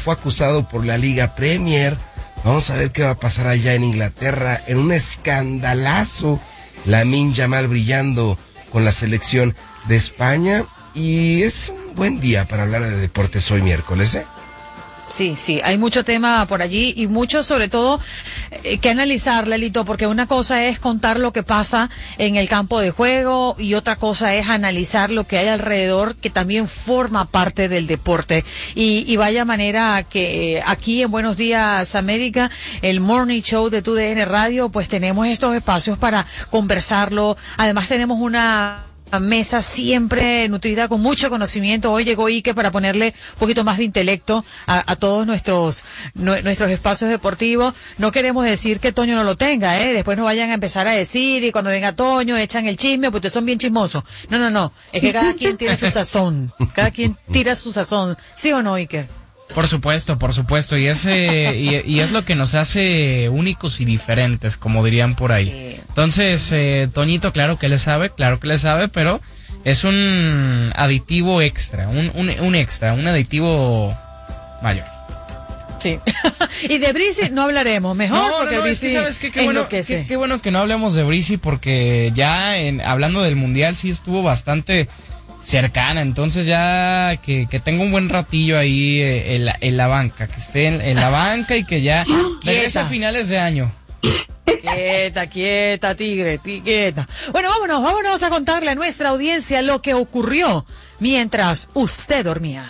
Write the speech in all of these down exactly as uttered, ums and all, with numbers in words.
fue acusado por la Liga Premier. Vamos a ver qué va a pasar allá en Inglaterra, en un escandalazo. Lamine Yamal brillando con la selección de España. Y es un buen día para hablar de deportes hoy miércoles, ¿eh? Sí, sí, hay mucho tema por allí y mucho sobre todo eh, que analizar, Lelito, porque una cosa es contar lo que pasa en el campo de juego y otra cosa es analizar lo que hay alrededor que también forma parte del deporte. Y, y vaya manera que eh, aquí en Buenos Días América, el Morning Show de T U D N Radio, pues tenemos estos espacios para conversarlo. Además tenemos una mesa siempre nutrida con mucho conocimiento. Hoy llegó Ike para ponerle un poquito más de intelecto a, a todos nuestros nu, nuestros espacios deportivos. No queremos decir que Toño no lo tenga, ¿eh? Después nos vayan a empezar a decir y cuando venga Toño echan el chisme porque ustedes son bien chismosos. No, no, no. Es que cada quien tira su sazón. Cada quien tira su sazón. ¿Sí o no, Iker? Por supuesto, por supuesto, y ese y, y es lo que nos hace únicos y diferentes, como dirían por ahí. Sí. Entonces, eh, Toñito, claro que le sabe, claro que le sabe, pero es un aditivo extra, un un, un extra, un aditivo mayor. Sí. Y de Brizy no hablaremos, mejor no, porque no, no, Brizy es que sabes qué, qué bueno, qué, qué bueno que no hablemos de Brizy porque ya en, hablando del mundial sí estuvo bastante cercana, entonces ya que, que tenga un buen ratillo ahí eh, en, la, en la banca, que esté en, en la banca y que ya regrese a finales de año. Quieta, quieta, tigre, quieta. Bueno, vámonos, vámonos a contarle a nuestra audiencia lo que ocurrió mientras usted dormía.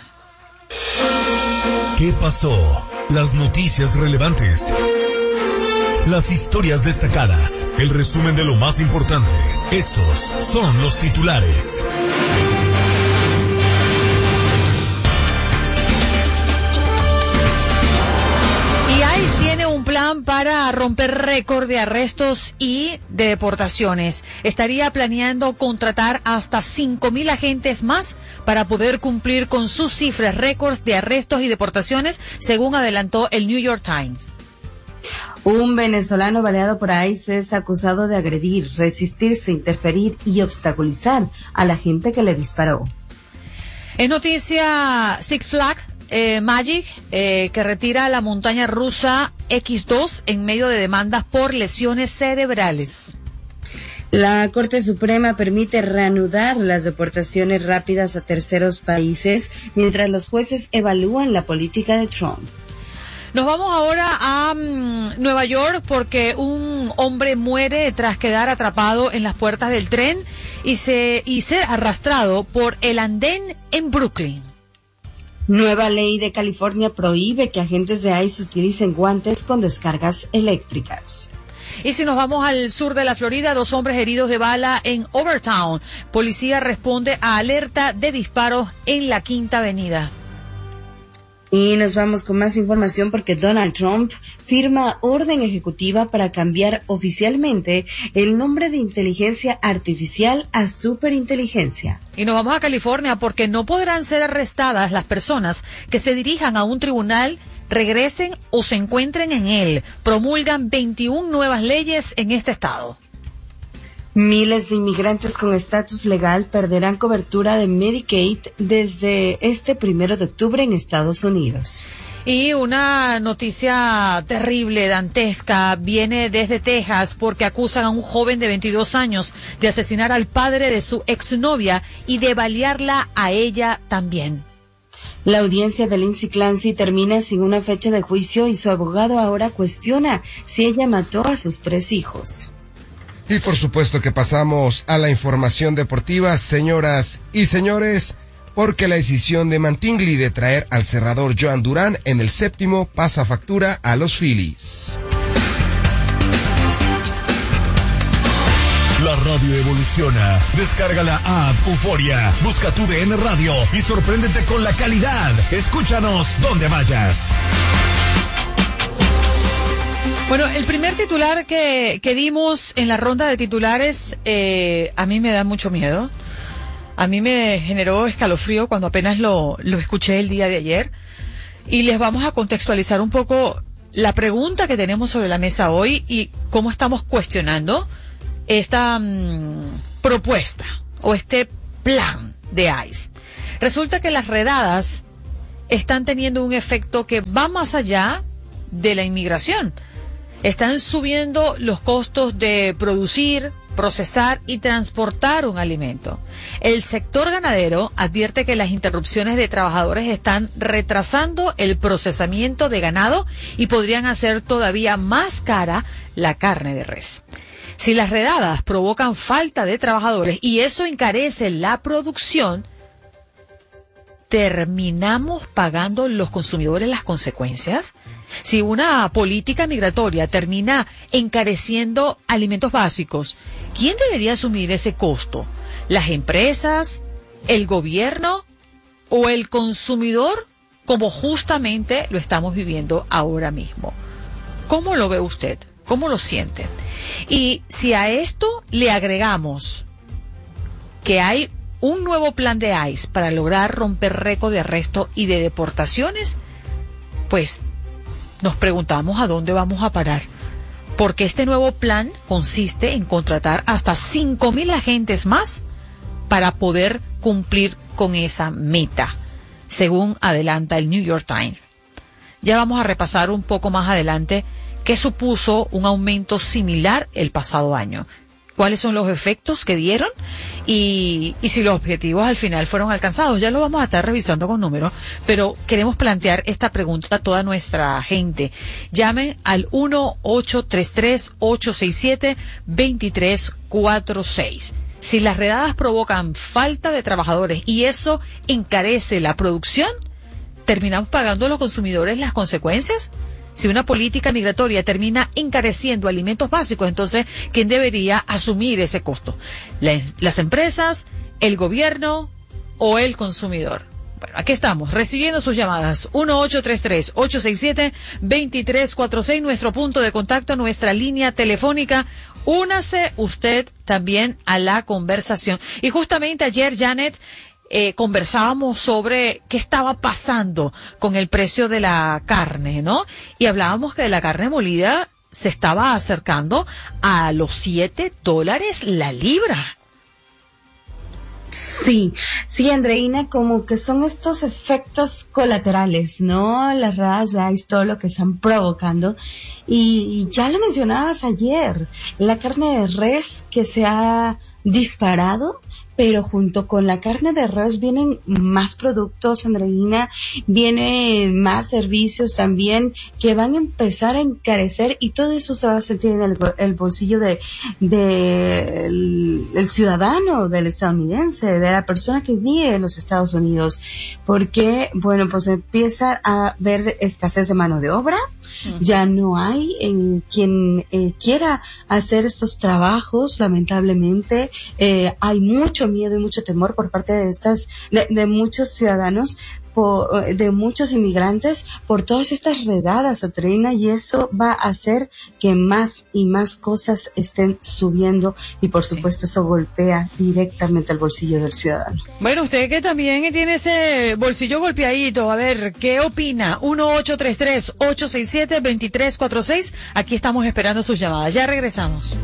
¿Qué pasó? Las noticias relevantes. Las historias destacadas. El resumen de lo más importante. Estos son los titulares. Y ICE tiene un plan para romper récord de arrestos y de deportaciones. Estaría planeando contratar hasta cinco mil agentes más para poder cumplir con sus cifras récords de arrestos y deportaciones, según adelantó el New York Times. Un venezolano baleado por ICE es acusado de agredir, resistirse, interferir y obstaculizar a la gente que le disparó. Es noticia Six Flags eh, Magic, eh, que retira la montaña rusa equis dos en medio de demandas por lesiones cerebrales. La Corte Suprema permite reanudar las deportaciones rápidas a terceros países mientras los jueces evalúan la política de Trump. Nos vamos ahora a um, Nueva York porque un hombre muere tras quedar atrapado en las puertas del tren y, se, y ser arrastrado por el andén en Brooklyn. Nueva ley de California prohíbe que agentes de ICE utilicen guantes con descargas eléctricas. Y si nos vamos al sur de la Florida, dos hombres heridos de bala en Overtown. Policía responde a alerta de disparos en la Quinta Avenida. Y nos vamos con más información porque Donald Trump firma orden ejecutiva para cambiar oficialmente el nombre de inteligencia artificial a superinteligencia. Y nos vamos a California porque no podrán ser arrestadas las personas que se dirijan a un tribunal, regresen o se encuentren en él. Promulgan veintiuna nuevas leyes en este estado. Miles de inmigrantes con estatus legal perderán cobertura de Medicaid desde este primero de octubre en Estados Unidos. Y una noticia terrible, dantesca, viene desde Texas porque acusan a un joven de veintidós años de asesinar al padre de su exnovia y de balearla a ella también. La audiencia de Lindsay Clancy termina sin una fecha de juicio y su abogado ahora cuestiona si ella mató a sus tres hijos. Y por supuesto que pasamos a la información deportiva, señoras y señores, porque la decisión de Mattingly de traer al cerrador Joan Durán en el séptimo pasa factura a los Phillies. La radio evoluciona. Descarga la app Euforia, busca tu D N Radio y sorpréndete con la calidad. Escúchanos donde vayas. Bueno, el primer titular que, que dimos en la ronda de titulares, eh, a mí me da mucho miedo. A mí me generó escalofrío cuando apenas lo, lo escuché el día de ayer. Y les vamos a contextualizar un poco la pregunta que tenemos sobre la mesa hoy y cómo estamos cuestionando esta mmm, propuesta o este plan de ICE. Resulta que las redadas están teniendo un efecto que va más allá de la inmigración. Están subiendo los costos de producir, procesar y transportar un alimento. El sector ganadero advierte que las interrupciones de trabajadores están retrasando el procesamiento de ganado y podrían hacer todavía más cara la carne de res. Si las redadas provocan falta de trabajadores y eso encarece la producción, ¿terminamos pagando los consumidores las consecuencias? Si una política migratoria termina encareciendo alimentos básicos, ¿quién debería asumir ese costo? ¿Las empresas, el gobierno o el consumidor, como justamente lo estamos viviendo ahora mismo? ¿Cómo lo ve usted? ¿Cómo lo siente? Y si a esto le agregamos que hay un nuevo plan de ICE para lograr romper récord de arresto y de deportaciones, pues nos preguntamos a dónde vamos a parar. Porque este nuevo plan consiste en contratar hasta cinco mil agentes más para poder cumplir con esa meta, según adelanta el New York Times. Ya vamos a repasar un poco más adelante qué supuso un aumento similar el pasado año, cuáles son los efectos que dieron y, y si los objetivos al final fueron alcanzados. Ya lo vamos a estar revisando con números, pero queremos plantear esta pregunta a toda nuestra gente. Llamen al uno ocho tres tres, ocho seis siete, dos tres cuatro seis. Si las redadas provocan falta de trabajadores y eso encarece la producción, ¿terminamos pagando los consumidores las consecuencias? Si una política migratoria termina encareciendo alimentos básicos, entonces, ¿quién debería asumir ese costo? ¿Las, las empresas, el gobierno o el consumidor? Bueno, aquí estamos, recibiendo sus llamadas. uno ocho tres tres, ocho seis siete, dos tres cuatro seis, nuestro punto de contacto, nuestra línea telefónica. Únase usted también a la conversación. Y justamente ayer, Janet, Eh, conversábamos sobre qué estaba pasando con el precio de la carne, ¿no? Y hablábamos que la carne molida se estaba acercando a los siete dólares la libra. Sí, sí, Andreina, como que son estos efectos colaterales, ¿no? Las redadas de ICE, todo lo que están provocando. Y ya lo mencionabas ayer, la carne de res que se ha disparado, pero junto con la carne de res vienen más productos, Andreina, vienen más servicios también que van a empezar a encarecer y todo eso se va a sentir en el, el bolsillo de, de el, el ciudadano, del estadounidense, de la persona que vive en los Estados Unidos, porque, bueno, pues empieza a haber escasez de mano de obra, uh-huh. Ya no hay eh, quien eh, quiera hacer estos trabajos, lamentablemente, eh, hay mucho miedo y mucho temor por parte de estas, de, de muchos ciudadanos, por, de muchos inmigrantes, por todas estas redadas, Andreina, y eso va a hacer que más y más cosas estén subiendo y por supuesto sí. Eso golpea directamente el bolsillo del ciudadano. Bueno, usted que también tiene ese bolsillo golpeadito, a ver, ¿qué opina? uno ocho tres tres, ocho seis siete, dos tres cuatro seis, aquí estamos esperando sus llamadas, ya regresamos.